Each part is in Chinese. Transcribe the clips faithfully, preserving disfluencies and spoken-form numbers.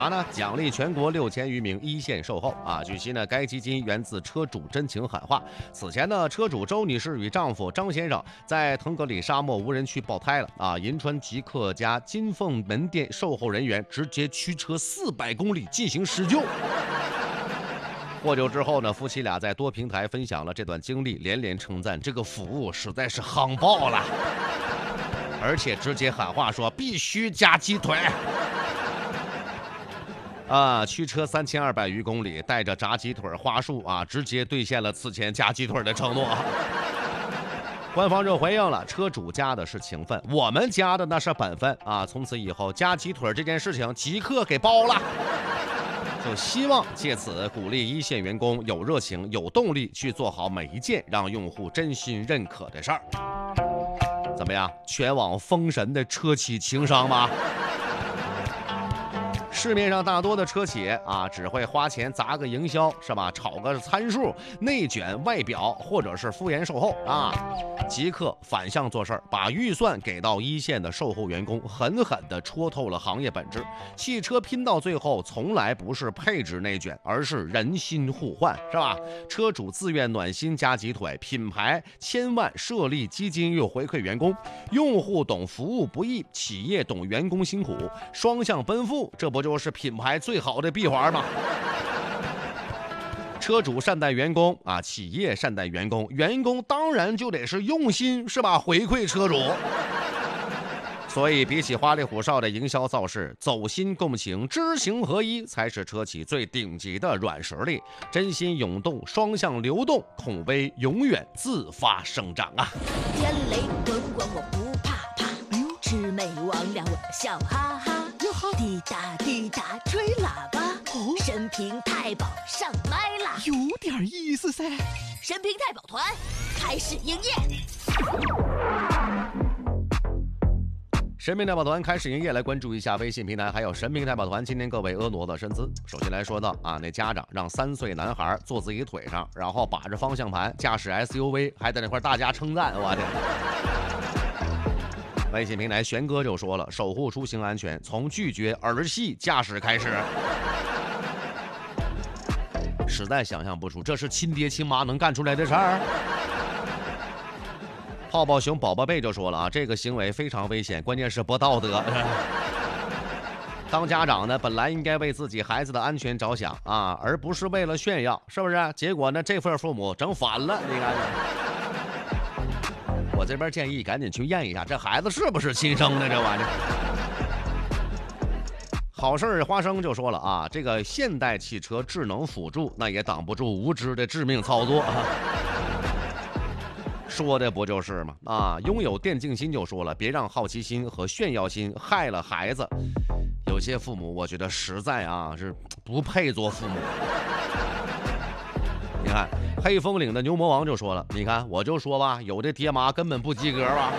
啊呢，奖励全国六千余名一线售后啊。据悉呢，该基金源自车主真情喊话。此前呢，车主周女士与丈夫张先生在腾格里沙漠无人区爆胎了啊。银川极客家金凤门店售后人员直接驱车四百公里进行施救。获救之后呢，夫妻俩在多平台分享了这段经历，连连称赞这个服务实在是夯爆了，而且直接喊话说必须加鸡腿。啊，驱车三千二百余公里，带着炸鸡腿花束啊，直接兑现了此前加鸡腿的承诺。官方就回应了，车主加的是情分，我们加的那是本分啊！从此以后，加鸡腿这件事情即刻给包了。就希望借此鼓励一线员工有热情、有动力去做好每一件让用户真心认可的事儿。怎么样，全网封神的车企情商吗？市面上大多的车企啊，只会花钱砸个营销，是吧？炒个参数、内卷外表，或者是敷衍售后啊。极客反向做事儿，把预算给到一线的售后员工，狠狠地戳透了行业本质。汽车拼到最后，从来不是配置内卷，而是人心互换，是吧？车主自愿暖心加鸡腿，品牌千万设立基金又回馈员工，用户懂服务不易，企业懂员工辛苦，双向奔赴，这不就是品牌最好的闭环吗？车主善待员工啊，企业善待员工，员工当然就得是用心，是吧？回馈车主。所以比起花里胡哨的营销造势，走心共情、知行合一才是车企最顶级的软实力。真心涌动，双向流动，口碑永远自发生长啊！ 天雷滚滚我不怕怕，哎呦，魑魅魍魉我笑哈哈，哟哈，滴答滴答吹喇叭，哦，神平太保上麦啦， 有点意思噻。 神平太保团开始营业。 神明太保团开始营业，来关注一下微信平台，还有神明太保团今天各位婀娜的身姿。首先来说到啊，那家长让三岁男孩坐自己腿上，然后把着方向盘驾驶 S U V， 还在那块大家称赞，我天！微信平台玄哥就说了，守护出行安全，从拒绝儿戏驾驶开始。实在想象不出这是亲爹亲妈能干出来的事儿。泡泡熊宝宝贝就说了啊，这个行为非常危险，关键是不道德。当家长呢，本来应该为自己孩子的安全着想啊，而不是为了炫耀，是不是？结果呢，这份父母整反了，你看。我这边建议赶紧去验一下，这孩子是不是亲生的？这玩意儿。好事花生就说了啊，这个现代汽车智能辅助，那也挡不住无知的致命操作。说的不就是吗？啊，拥有电竞心就说了，别让好奇心和炫耀心害了孩子。有些父母，我觉得实在啊是不配做父母。你看，黑风岭的牛魔王就说了，你看我就说吧，有的爹妈根本不及格吧。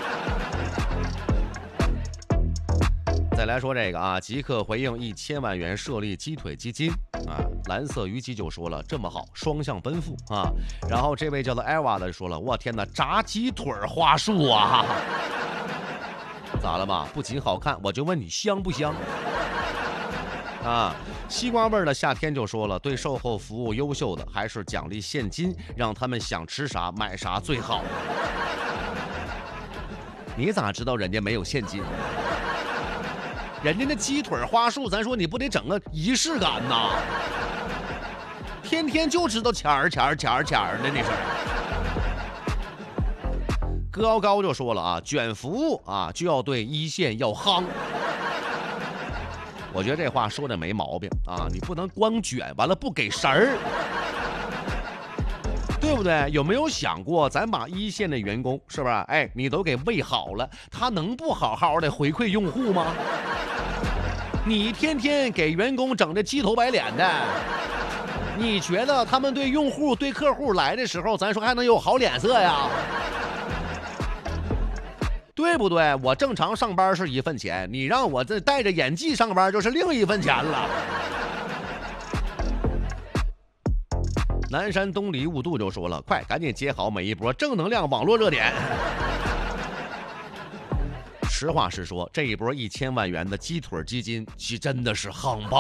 再来说这个啊，极客回应一千万元设立鸡腿基金啊，蓝色虞姬就说了这么好，双向奔赴啊。然后这位叫做艾娃的说了，我天哪，炸鸡腿花束啊！咋了嘛？不仅好看，我就问你香不香？啊，西瓜味的夏天就说了，对售后服务优秀的还是奖励现金，让他们想吃啥买啥最好。你咋知道人家没有现金？人家那鸡腿花束，咱说你不得整个仪式感呐？天天就知道钱儿钱儿钱儿钱儿的，你说。高高就说了啊，卷服务啊就要对一线要夯。我觉得这话说的没毛病啊，你不能光卷完了不给神儿，对不对？有没有想过，咱把一线的员工是不是？哎，你都给喂好了，他能不好好的回馈用户吗？你天天给员工整的鸡头白脸的，你觉得他们对用户、对客户来的时候，咱说还能有好脸色呀？对不对？我正常上班是一份钱，你让我这戴着演技上班就是另一份钱了。南山东篱雾度就说了，快赶紧接好每一波正能量网络热点。 实话实说，这一波一千万元的鸡腿基金，其真的是夯爆